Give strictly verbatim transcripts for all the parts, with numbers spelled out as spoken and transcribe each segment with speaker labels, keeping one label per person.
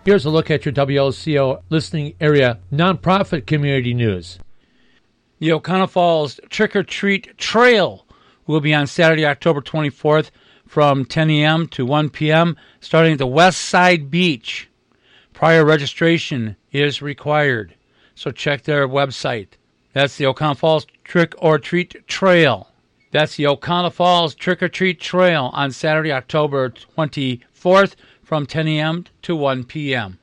Speaker 1: Here's a look at your W L C O listening area nonprofit community news. The Oconto Falls Trick or Treat Trail will be on Saturday, October twenty-fourth from ten a.m. to one p.m. starting at the West Side Beach. Prior registration is required, so check their website. That's the Oconto Falls Trick or Treat Trail. That's the Oconto Falls Trick or Treat Trail on Saturday, October twenty-fourth from ten a.m. to one p.m.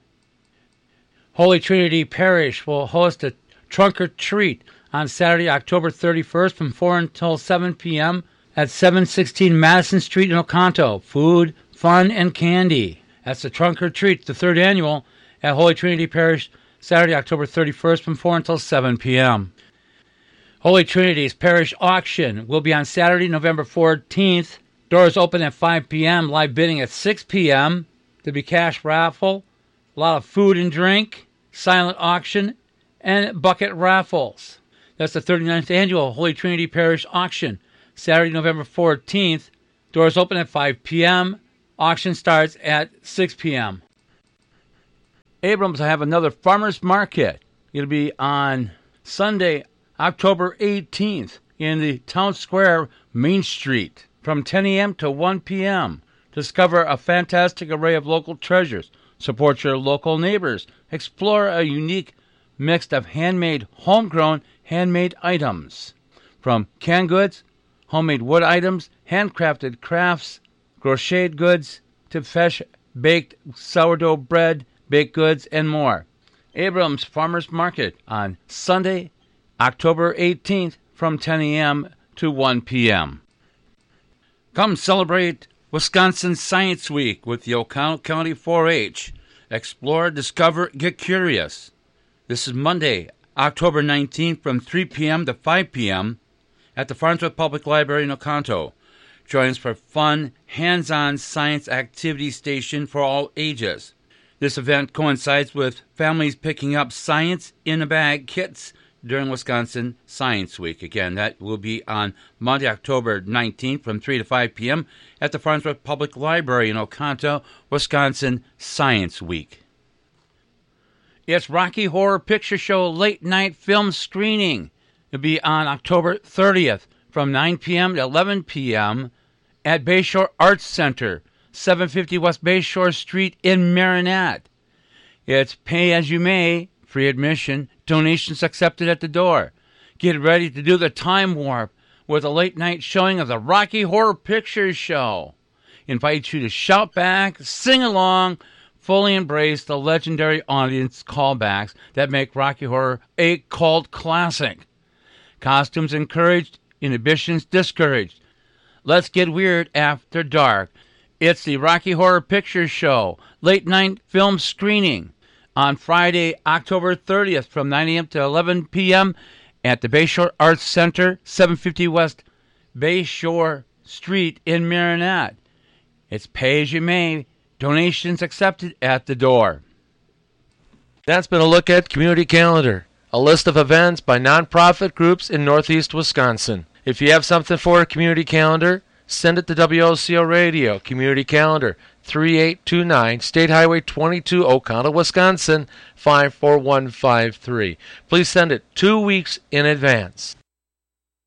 Speaker 1: Holy Trinity Parish will host a trunk or treat on Saturday, October thirty-first from four until seven p.m. at seven sixteen Madison Street in Oconto. Food, fun, and candy. That's the trunk or treat, the third annual at Holy Trinity Parish, Saturday, October thirty-first from four until seven p.m. Holy Trinity's Parish Auction will be on Saturday, November fourteenth. Doors open at five p.m., live bidding at six p.m. There'll be cash raffle, a lot of food and drink, silent auction, and bucket raffles. That's the thirty-ninth Annual Holy Trinity Parish Auction, Saturday, November fourteenth. Doors open at five p.m. Auction starts at six p.m. Abrams will have another farmers market. It'll be on Sunday, October eighteenth in the Town Square, Main Street, from ten a.m. to one p.m. Discover a fantastic array of local treasures. Support your local neighbors. Explore a unique mix of handmade, homegrown, handmade items. From canned goods, homemade wood items, handcrafted crafts, crocheted goods, to fresh baked sourdough bread, baked goods, and more. Abrams Farmers Market on Sunday, October eighteenth from ten a.m. to one p.m. Come celebrate Wisconsin Science Week with the Oconto County four H. Explore, discover, get curious. This is Monday, October nineteenth from three p.m. to five p.m. at the Farnsworth Public Library in Oconto. Join us for fun, hands-on science activity station for all ages. This event coincides with families picking up science in a bag kits during Wisconsin Science Week. Again, that will be on Monday, October nineteenth from three to five p.m. at the Farnsworth Public Library in Oconto, Wisconsin Science Week. It's Rocky Horror Picture Show late night film screening. It'll be on October thirtieth from nine p.m. to eleven p.m. at Bayshore Arts Center, seven fifty West Bayshore Street in Marinette. It's pay as you may, free admission, donations accepted at the door. Get ready to do the time warp with a late night showing of the Rocky Horror Picture Show. Invite you to shout back, sing along, fully embrace the legendary audience callbacks that make Rocky Horror a cult classic. Costumes encouraged, inhibitions discouraged. Let's get weird after dark. It's the Rocky Horror Picture Show late night film screening on Friday, October thirtieth from nine a.m. to eleven p.m. at the Bayshore Arts Center, seven fifty West Bayshore Street in Marinette. It's pay as you may, donations accepted at the door.
Speaker 2: That's been a look at Community Calendar, a list of events by nonprofit groups in Northeast Wisconsin. If you have something for a Community Calendar, send it to W L C O Radio, Community Calendar, three eight two nine, State Highway twenty-two, Oconto, Wisconsin, five four one five three. Please send it two weeks in advance.